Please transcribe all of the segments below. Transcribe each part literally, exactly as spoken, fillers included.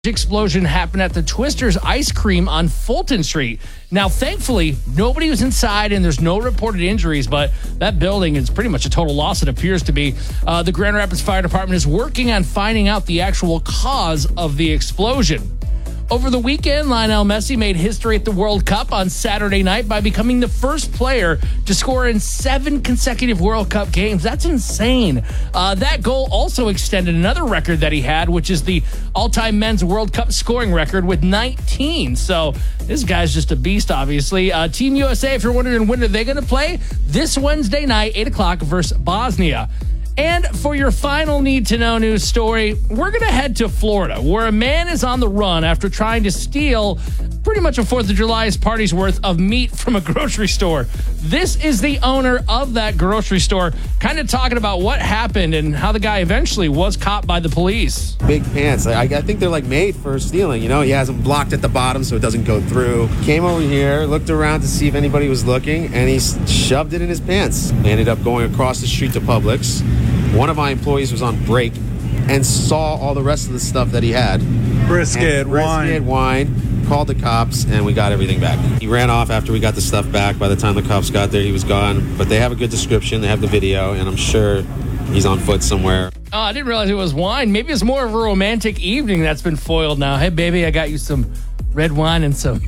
Explosion happened at the Twister's Ice Cream on Fulton Street. Now, thankfully, nobody was inside and there's no reported injuries, but that building is pretty much a total loss, it appears to be. Uh, the Grand Rapids Fire Department is working on finding out the actual cause of the explosion. Over the weekend, Lionel Messi made history at the World Cup on Saturday night by becoming the first player to score in seven consecutive World Cup games. That's insane. Uh, that goal also extended another record that he had, which is the all-time men's World Cup scoring record with nineteen. So this guy's just a beast, obviously. Uh, Team U S A, if you're wondering when are they going to play, this Wednesday night, eight o'clock versus Bosnia. And for your final need-to-know news story, we're going to head to Florida, where a man is on the run after trying to steal pretty much a fourth of July's party's worth of meat from a grocery store. This is the owner of that grocery store, kind of talking about what happened and how the guy eventually was caught by the police. Big pants. I, I think they're like made for stealing, you know? He has them blocked at the bottom so it doesn't go through. Came over here, looked around to see if anybody was looking, and he shoved it in his pants. Ended up going across the street to Publix. One of my employees was on break and saw all the rest of the stuff that he had. Brisket, brisket wine. wine, called the cops, and we got everything back. He ran off after we got the stuff back. By the time the cops got there, he was gone. But they have a good description. They have the video, and I'm sure he's on foot somewhere. Oh, I didn't realize it was wine. Maybe it's more of a romantic evening that's been foiled now. Hey, baby, I got you some red wine and some...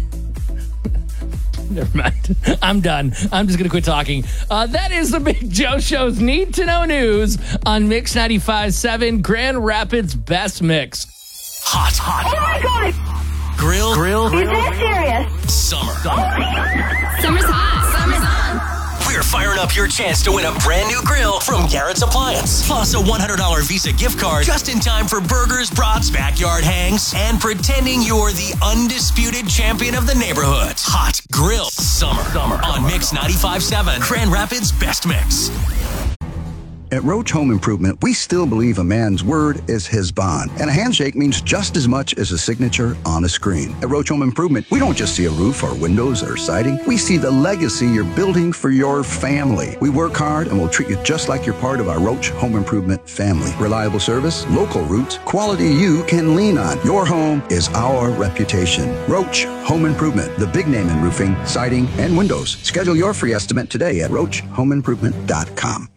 Never mind. I'm done. I'm just going to quit talking. Uh, that is the Big Joe Show's Need to Know News on Mix ninety-five point seven, Grand Rapids' best mix. Hot, hot. Oh my God! Grill, grill, Is that serious? Summer. Oh my God! Summer's hot. Summer's on. We're firing up your chance to win a brand new grill from Garrett's Appliance. Plus a one hundred dollars Visa gift card just in time for burgers, brats, backyard hangs, and pretending you're the undisputed champion of the neighborhood. Hot Grill Summer, Summer. On Mix ninety-five point seven, Grand Rapids' best mix. At Roach Home Improvement, we still believe a man's word is his bond, and a handshake means just as much as a signature on a screen. At Roach Home Improvement, we don't just see a roof or windows or siding. We see the legacy you're building for your family. We work hard and will treat you just like you're part of our Roach Home Improvement family. Reliable service, local roots, quality you can lean on. Your home is our reputation. Roach Home Improvement, the big name in roofing, siding, and windows. Schedule your free estimate today at roach home improvement dot com.